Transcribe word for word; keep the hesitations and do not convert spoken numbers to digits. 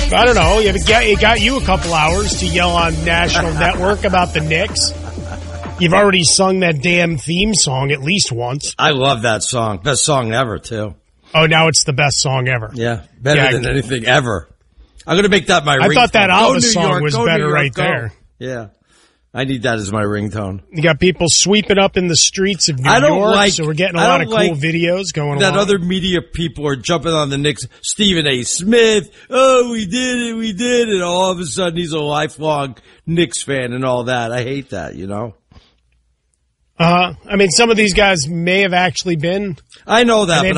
I don't know. It got, it got you a couple hours to yell on national network about the Knicks. You've already sung that damn theme song at least once. I love that song. Best song ever, too. Oh, now it's the best song ever. Yeah, better yeah, than anything ever. I'm going to make that my ringtone. I thought that Alva song York, was better York, right go. there. Yeah. I need that as my ringtone. You got people sweeping up in the streets of New I don't York, like, so we're getting a I lot of cool like videos going that along. Other media people are jumping on the Knicks. Stephen A. Smith, oh, we did it, we did it. All of a sudden, he's a lifelong Knicks fan and all that. I hate that, you know? Uh, I mean, some of these guys may have actually been. I know that, but